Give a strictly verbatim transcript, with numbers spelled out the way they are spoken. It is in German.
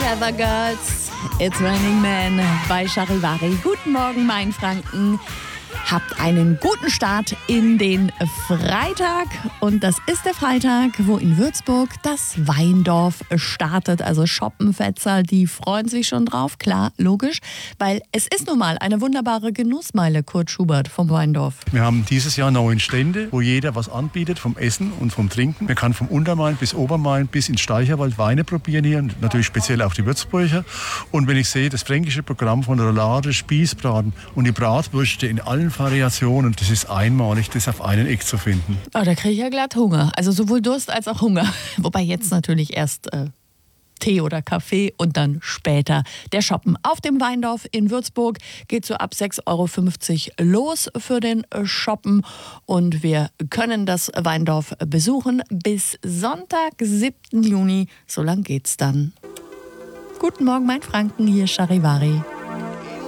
Heather Girls, It's Raining Men bei Charivari. Guten Morgen, mein Franken. Habt einen guten Start in den Freitag. Und das ist der Freitag, wo in Würzburg das Weindorf startet. Also Schoppenfetzer, die freuen sich schon drauf. Klar, logisch, weil es ist nun mal eine wunderbare Genussmeile, Kurt Schubert vom Weindorf. Wir haben dieses Jahr neun Stände, wo jeder was anbietet vom Essen und vom Trinken. Man kann vom Untermain bis Obermain bis ins Steicherwald Weine probieren hier. Und natürlich speziell auch die Würzburger. Und wenn ich sehe, das fränkische Programm von Roulade, Spießbraten und die Bratwürste in allen Variationen, das ist einmalig, das auf einen Eck zu finden. Oh, da kriege ich ja glatt Hunger. Also sowohl Durst als auch Hunger. Wobei jetzt natürlich erst äh, Tee oder Kaffee und dann später der Shoppen. Auf dem Weindorf in Würzburg geht so ab sechs Euro fünfzig los für den Shoppen. Und wir können das Weindorf besuchen bis Sonntag, siebten Juni. So lang geht's dann. Guten Morgen, mein Franken, hier Charivari.